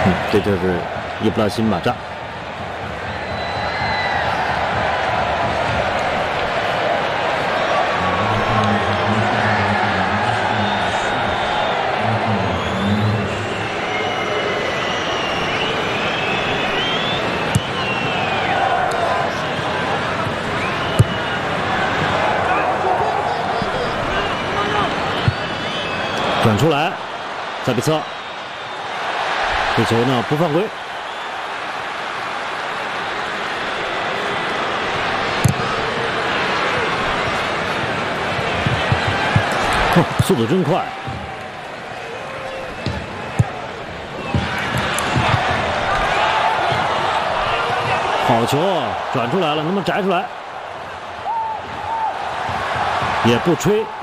这就是伊布拉辛马扎。转出来，萨比策，这球呢不犯规。速度真快！好球，转出来了，能不能摘出来？也不吹。